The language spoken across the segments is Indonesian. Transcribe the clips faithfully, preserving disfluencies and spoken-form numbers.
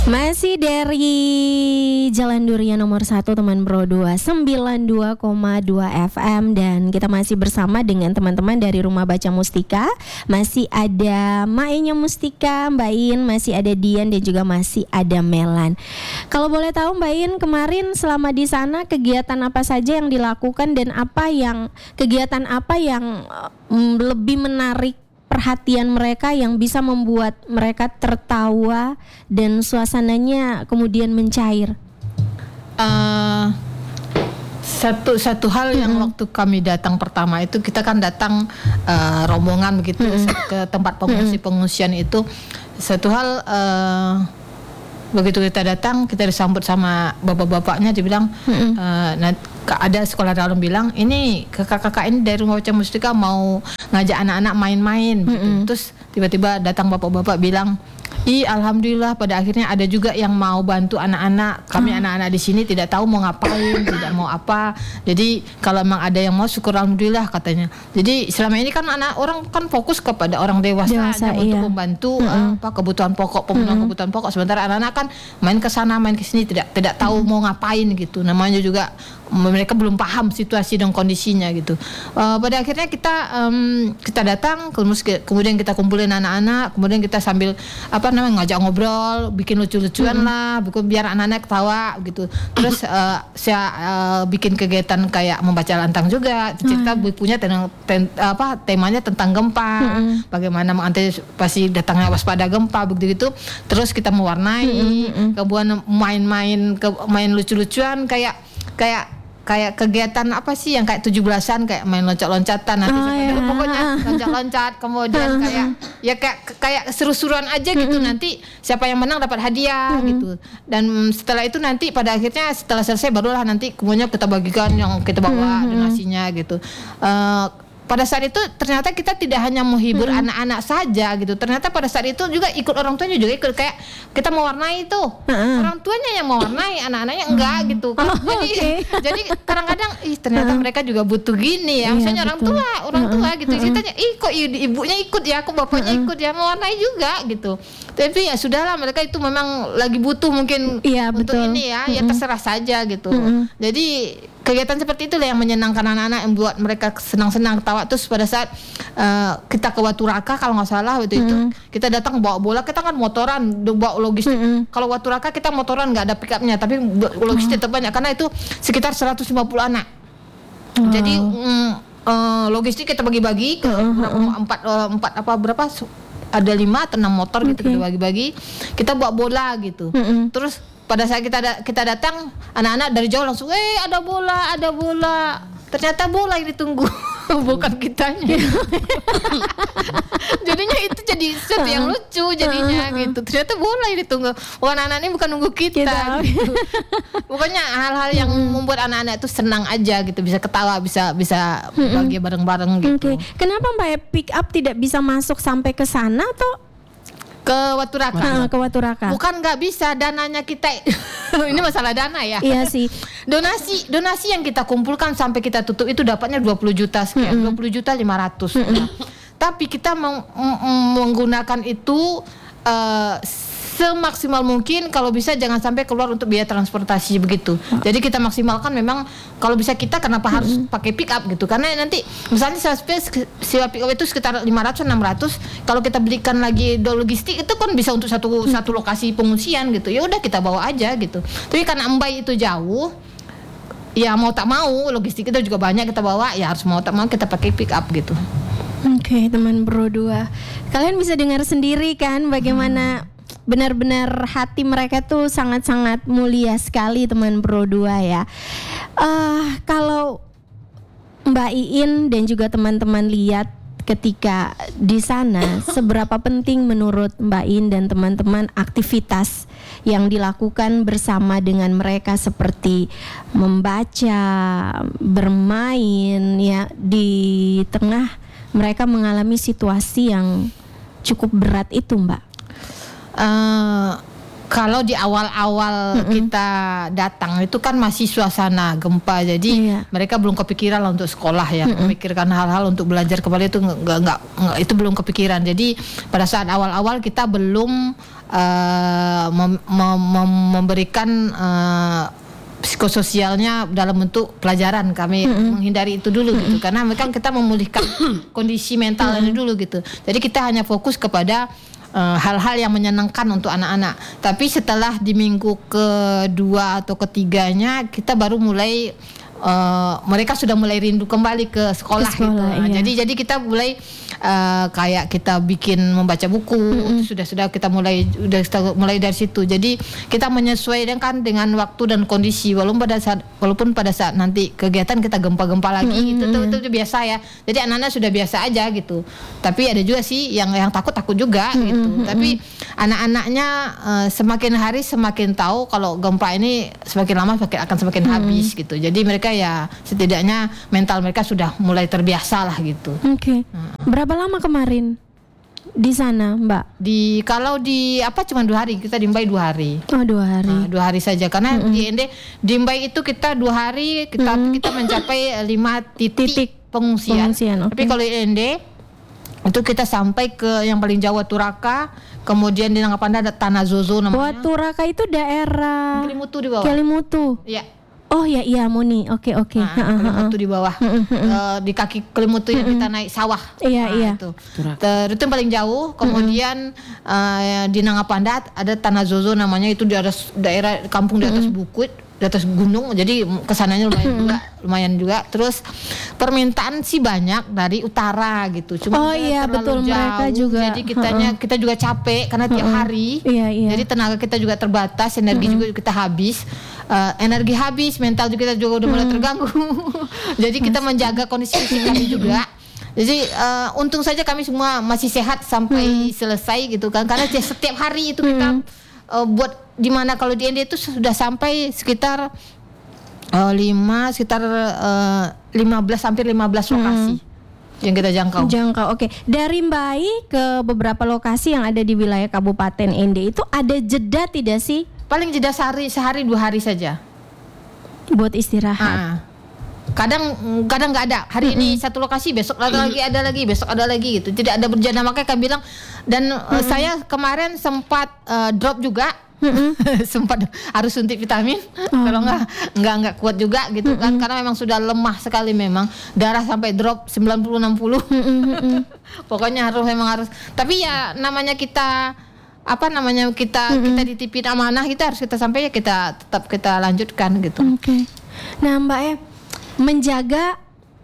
Masih dari Jalan Durian nomor satu teman Bro dua sembilan dua koma dua F M. Dan kita masih bersama dengan teman-teman dari Rumah Baca Mustika. Masih ada Mainya Mustika, Mbak In, masih ada Dian, dan juga masih ada Melan. Kalau boleh tahu Mbak In, kemarin selama di sana kegiatan apa saja yang dilakukan, dan apa yang kegiatan apa yang mm, lebih menarik perhatian mereka yang bisa membuat mereka tertawa dan suasananya kemudian mencair? Uh, satu satu hal yang Mm-hmm. waktu kami datang pertama itu, kita kan datang uh, rombongan begitu Mm-hmm. ke tempat pengungsi-pengungsian itu. Satu hal uh, begitu kita datang, kita disambut sama bapak-bapaknya, dibilang Mm-hmm. uh, nah, ada sekolah dalam bilang, ini kakak-kakak ini dari Rumah Baca Mustika mau ngajak anak-anak main-main gitu. Mm-hmm. Terus tiba-tiba datang bapak-bapak bilang, ih alhamdulillah pada akhirnya ada juga yang mau bantu anak-anak. Kami Oh. anak-anak di sini tidak tahu mau ngapain, tidak mau apa. Jadi kalau memang ada yang mau, syukur alhamdulillah katanya. Jadi selama ini kan anak orang kan fokus kepada orang dewasa, Dewasa, aja untuk iya. membantu Mm-mm. apa kebutuhan pokok, pemenuhan Mm-mm. kebutuhan pokok. Sementara anak-anak kan main ke sana, main ke sini, tidak tidak tahu mau ngapain gitu. Namanya juga mereka belum paham situasi dan kondisinya gitu. Uh, pada akhirnya kita um, kita datang, kemudian kita kumpulin anak-anak, kemudian kita sambil apa namanya ngajak ngobrol, bikin lucu-lucuan Mm-hmm. lah, bikin biar anak-anak ketawa gitu. Terus uh, saya uh, bikin kegiatan kayak membaca lantang juga. Cerita Mm-hmm. punya tentang ten, apa temanya tentang gempa, Mm-hmm. bagaimana mengantisipasi datangnya waspada gempa begitu. Terus kita mewarnai, Mm-hmm. kemudian main-main ke, main lucu-lucuan kayak kayak kayak kegiatan apa sih yang kayak tujuh belasan, kayak main loncat-loncatan nanti Oh, seperti ya. itu. Pokoknya loncat-loncat, kemudian kayak ya kayak kayak seru-seruan aja gitu. Nanti siapa yang menang dapat hadiah gitu. Dan setelah itu nanti pada akhirnya setelah selesai barulah nanti kemudian kita bagikan yang kita bawa donasinya gitu. Eh, pada saat itu ternyata kita tidak hanya menghibur Mm-hmm. anak-anak saja gitu. Ternyata pada saat itu juga ikut orang tuanya juga ikut, kayak kita mewarnai itu. Mm-hmm. Orang tuanya yang mewarnai, anak-anaknya enggak gitu. Kan. Oh, Jadi okay. jadi kadang-kadang ih ternyata mereka juga butuh gini ya. Iya, Misalnya orang betul. tua, orang tua gitu. Mm-mm. Ceritanya ih kok ibunya ikut ya, kok bapaknya ikut ya, mewarnai juga gitu. Tapi ya sudahlah, mereka itu memang lagi butuh mungkin Iya, untuk betul. ini ya, ya Mm-mm. terserah saja gitu. Mm-mm. Jadi kegiatan seperti itulah yang menyenangkan anak-anak, yang buat mereka senang-senang ketawa. Terus pada saat uh, kita ke Watu Raka kalau nggak salah waktu itu, kita datang bawa bola, kita kan motoran, bawa logistik. Mm-mm. Kalau Watu Raka kita motoran nggak ada pickupnya, tapi logistik tetap banyak karena itu sekitar seratus lima puluh anak. Wow. Jadi mm, uh, logistik kita bagi-bagi ke berapa, empat, uh, empat apa berapa? Ada lima atau enam motor gitu, Okay. kita bagi-bagi. Kita bawa bola gitu. Mm-mm. Terus pada saat kita da- kita datang, anak-anak dari jauh langsung, eh ada bola, ada bola. Ternyata bola yang ditunggu, bukan kitanya. Jadinya itu jadi sesuatu yang lucu jadinya gitu. Ternyata bola yang ditunggu. Bukan anak-anak ini bukan nunggu kita. Kita. Gitu. Pokoknya hal-hal yang membuat anak-anak itu senang aja gitu, bisa ketawa, bisa bisa bahagia bareng-bareng gitu. Oke, kenapa Mbak Pick Up tidak bisa masuk sampai ke sana atau Ke Watu Raka. Nah, ke Watu Raka? Bukan nggak bisa, dananya kita ini masalah dana ya. Iya sih. Donasi donasi yang kita kumpulkan sampai kita tutup itu dapatnya dua puluh juta sekian, dua puluh juta lima ratus. Tapi kita meng- m- menggunakan itu uh, semaksimal mungkin, kalau bisa jangan sampai keluar untuk biaya transportasi begitu. Jadi kita maksimalkan memang kalau bisa kita, kenapa harus pakai pick up gitu? Karena nanti misalnya sewa pick up itu sekitar lima ratus enam ratus, kalau kita belikan lagi do logistik itu kan bisa untuk satu satu lokasi pengungsian gitu. Ya udah kita bawa aja gitu. Tapi karena Embai itu jauh, ya mau tak mau logistik itu juga banyak kita bawa, ya harus mau tak mau kita pakai pick up gitu. Oke, teman Bro dua, kalian bisa dengar sendiri kan bagaimana benar-benar hati mereka tuh sangat-sangat mulia sekali, teman Bro dua ya. Uh, kalau Mbak Iin dan juga teman-teman lihat ketika di sana, seberapa penting menurut Mbak Iin dan teman-teman aktivitas yang dilakukan bersama dengan mereka seperti membaca, bermain ya, di tengah mereka mengalami situasi yang cukup berat itu, Mbak? Uh, Kalau di awal-awal mm-hmm. kita datang itu kan masih suasana gempa, jadi yeah. mereka belum kepikiran lah untuk sekolah ya, mm-hmm. memikirkan hal-hal untuk belajar kembali itu nggak nggak itu belum kepikiran. Jadi pada saat awal-awal kita belum uh, mem- mem- mem- memberikan uh, psikososialnya dalam bentuk pelajaran, kami mm-hmm. menghindari itu dulu mm-hmm. gitu, karena mereka kita memulihkan kondisi mentalnya mm-hmm. dulu gitu. Jadi kita hanya fokus kepada Uh, hal-hal yang menyenangkan untuk anak-anak. Tapi setelah di minggu kedua atau ketiganya kita baru mulai uh, mereka sudah mulai rindu kembali ke sekolah, ke sekolah gitu. Iya. Jadi jadi kita mulai uh, kayak kita bikin membaca buku, mm-hmm. sudah sudah kita mulai udah kita mulai dari situ. Jadi kita menyesuaikan dengan waktu dan kondisi, walaupun pada saat walaupun pada saat nanti kegiatan kita gempa-gempa lagi mm-hmm. gitu, itu, itu, itu biasa ya. Jadi anak-anak sudah biasa aja gitu. Tapi ada juga sih yang yang takut-takut juga mm-hmm. gitu. Tapi anak-anaknya uh, semakin hari semakin tahu kalau gempa ini semakin lama semakin akan semakin hmm. habis gitu. Jadi mereka ya setidaknya mental mereka sudah mulai terbiasa lah gitu. Oke. Okay. Hmm. Berapa lama kemarin di sana, Mbak? Di kalau di apa cuma dua hari, kita di Mbai dua hari. Oh dua hari. Nah, dua hari saja karena hmm. di N D di Mbai itu kita dua hari kita hmm. kita mencapai lima titik, titik pengungsian. pengungsian okay. Tapi kalau di N D itu kita sampai ke yang paling jauh Turaka, kemudian di Nangapanda ada Tanah Zozo namanya. Turaka itu daerah Kelimutu di bawah. Kelimutu. Iya. Oh ya iya Muni. Oke okay, oke. Okay. Nah, Kelimutu di bawah. uh, di kaki Kelimutu yang kita naik sawah. Iya nah, iya. Itu. Ter- itu yang paling jauh. Kemudian uh, di Nangapanda ada Tanah Zozo namanya, itu di atas daerah kampung di atas bukit, di atas gunung, jadi kesananya lumayan juga, lumayan juga. Terus permintaan sih banyak dari utara gitu, cuma oh iya betul jauh, mereka juga. Jadi kitanya uh-uh. kita juga capek karena tiap uh-uh. hari. Iya, iya. Jadi tenaga kita juga terbatas, energi uh-uh. juga kita habis, uh, energi habis, mental juga kita juga udah mulai uh-uh. terganggu. Jadi kita menjaga kondisi fisik kami juga. Jadi uh, untung saja kami semua masih sehat sampai uh-uh. selesai gitu kan, karena setiap hari itu kita uh-uh. Uh, buat di mana kalau di N D itu sudah sampai sekitar uh, lima sekitar uh, lima belas hampir lima belas lokasi hmm. yang kita jangkau. Jangkau. Oke. Okay. Dari Mbai ke beberapa lokasi yang ada di wilayah Kabupaten N D itu ada jeda tidak sih? Paling jeda sehari sehari dua hari saja. Buat istirahat. Ah. Kadang kadang nggak ada. Hari mm-hmm. ini satu lokasi, besok ada lagi ada lagi, besok ada lagi gitu. Tidak ada berjeda, makanya kami bilang. Dan mm-hmm. uh, saya kemarin sempat uh, drop juga, mm-hmm. sempat harus suntik vitamin. Oh. Kalau nggak nggak nggak kuat juga gitu kan, mm-hmm. karena memang sudah lemah sekali, memang darah sampai drop sembilan puluh enam puluh. Mm-hmm. Pokoknya harus memang harus. Tapi ya namanya kita apa namanya kita mm-hmm. kita dititipin amanah, kita harus kita sampai ya kita tetap kita lanjutkan gitu. Oke. Okay. Nah Mbak ya, menjaga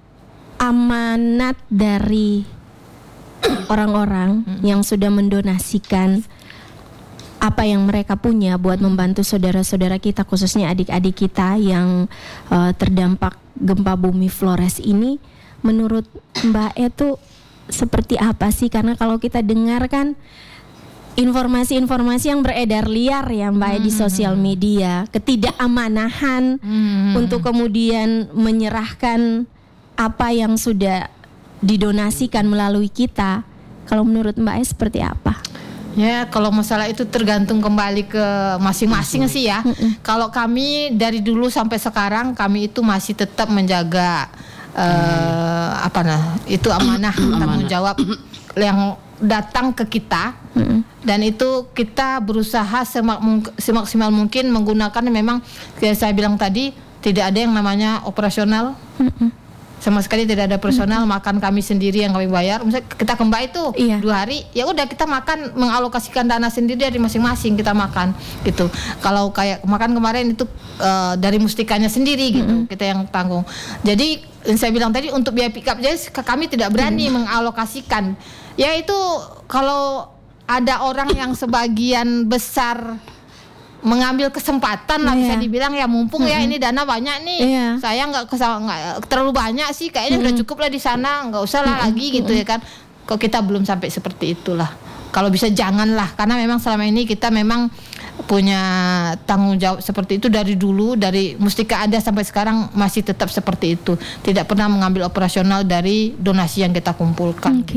amanat dari orang-orang hmm. yang sudah mendonasikan apa yang mereka punya buat membantu saudara-saudara kita, khususnya adik-adik kita yang uh, terdampak gempa bumi Flores ini, menurut Mbak itu seperti apa sih? Karena kalau kita dengarkan informasi-informasi yang beredar liar ya Mbak hmm. di sosial media, ketidakαμanahan hmm. untuk kemudian menyerahkan apa yang sudah didonasikan melalui kita. Kalau menurut Mbak seperti apa? Ya, kalau masalah itu tergantung kembali ke masing-masing hmm. sih ya. Hmm. Kalau kami dari dulu sampai sekarang kami itu masih tetap menjaga hmm. uh, apa nah itu amanah tanggung jawab yang datang ke kita, mm-hmm. dan itu kita berusaha semak, semaksimal mungkin menggunakan memang kayak saya bilang tadi, tidak ada yang namanya operasional, mm-hmm. sama sekali tidak ada personal, mm-hmm. makan kami sendiri yang kami bayar. Misalnya kita kembali itu iya. dua hari, ya udah kita makan, mengalokasikan dana sendiri dari masing-masing kita makan gitu. Kalau kayak makan kemarin itu uh, dari mustikanya sendiri gitu, mm-hmm. kita yang tanggung. Jadi saya bilang tadi untuk biaya pick up, jadi kami tidak berani mm-hmm. mengalokasikan. Ya itu kalau ada orang yang sebagian besar mengambil kesempatan lah, yeah. bisa dibilang ya mumpung mm-hmm. ya ini dana banyak nih, yeah. saya nggak nggak terlalu banyak sih, kayaknya mm-hmm. udah cukup lah di sana, nggak usah lah mm-hmm. lagi gitu ya kan. Kok kita belum sampai seperti itulah. Kalau bisa janganlah, karena memang selama ini kita memang punya tanggung jawab seperti itu dari dulu, dari Mustika ada sampai sekarang masih tetap seperti itu, tidak pernah mengambil operasional dari donasi yang kita kumpulkan. Okay. Gitu.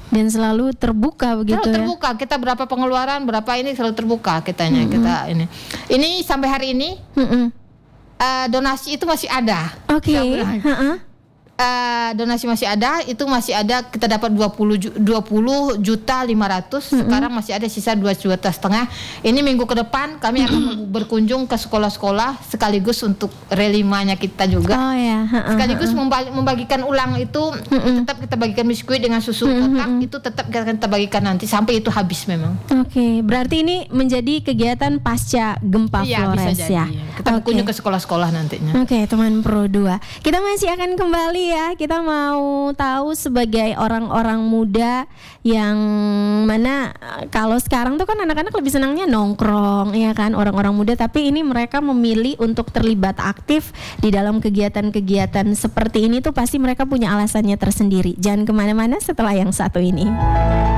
Dan selalu terbuka begitu selalu ya. terbuka. Kita berapa pengeluaran, berapa ini selalu terbuka kitanya. Mm-hmm. Kita ini. Ini sampai hari ini mm-hmm. uh, donasi itu masih ada. Oke. Okay. Uh-uh. Uh, donasi masih ada, itu masih ada, kita dapat dua puluh juta lima ratus, mm-hmm. sekarang masih ada sisa dua juta setengah. Ini minggu ke depan kami akan berkunjung ke sekolah-sekolah sekaligus untuk relimanya kita juga. Oh ya. Uh-uh. Sekaligus membagikan ulang itu, mm-hmm. tetap kita bagikan biskuit dengan susu kotak, mm-hmm. itu tetap kita bagikan nanti sampai itu habis memang. Oke, okay. Berarti ini menjadi kegiatan pasca gempa iya, Flores bisa jadi, ya. Kita okay. berkunjung ke sekolah-sekolah nantinya. Oke, okay, teman Pro dua. Kita masih akan kembali ya, kita mau tahu sebagai orang-orang muda yang mana kalau sekarang tuh kan anak-anak lebih senangnya nongkrong ya kan, orang-orang muda, tapi ini mereka memilih untuk terlibat aktif di dalam kegiatan-kegiatan seperti ini tuh pasti mereka punya alasannya tersendiri. Jangan kemana-mana setelah yang satu ini.